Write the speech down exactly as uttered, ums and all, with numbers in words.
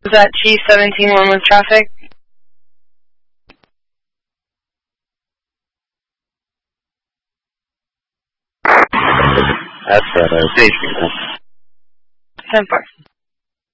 Was that T seventeen one with traffic? That's uh, stage people. ten four.